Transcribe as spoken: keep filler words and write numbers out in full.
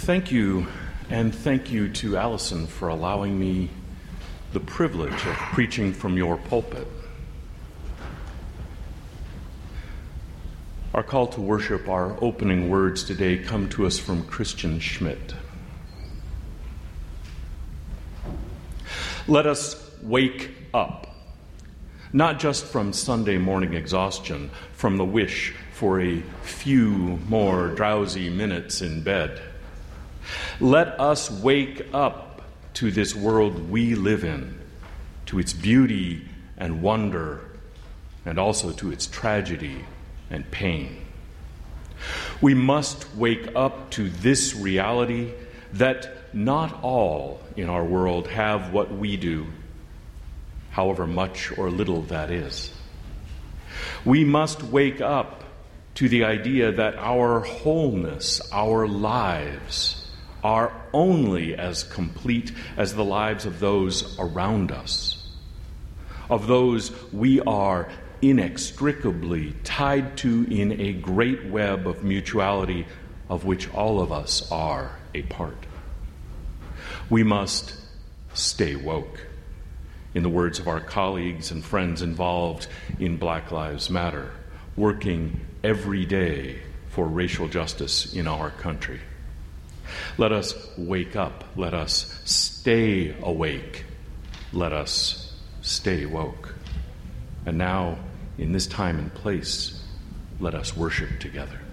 Thank you, and thank you to Allison for allowing me the privilege of preaching from your pulpit. Our call to worship, our opening words today come to us from Christian Schmidt. Let us wake up, not just from Sunday morning exhaustion, from the wish for a few more drowsy minutes in bed. Let us wake up to this world we live in, to its beauty and wonder, and also to its tragedy and pain. We must wake up to this reality that not all in our world have what we do, however much or little that is. We must wake up to the idea that our wholeness, our lives, are only as complete as the lives of those around us, of those we are inextricably tied to in a great web of mutuality of which all of us are a part. We must stay woke, in the words of our colleagues and friends involved in Black Lives Matter, working every day for racial justice in our country. Let us wake up. Let us stay awake. Let us stay woke. And now, in this time and place, let us worship together.